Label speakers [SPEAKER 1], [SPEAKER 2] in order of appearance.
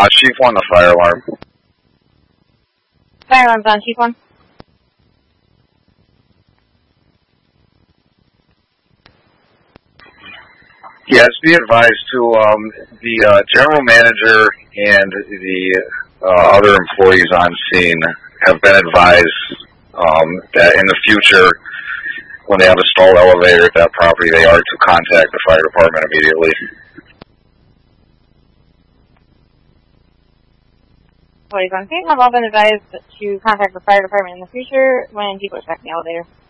[SPEAKER 1] Chief 1, the fire alarm.
[SPEAKER 2] Fire alarm's on, Chief 1.
[SPEAKER 1] Yes, be advised to the general manager and the other employees on scene have been advised that in the future, when they have a stalled elevator at that property, they are to contact the fire department immediately.
[SPEAKER 2] Employees on scene have all been advised to contact the fire department in the future when people are checking the elevator.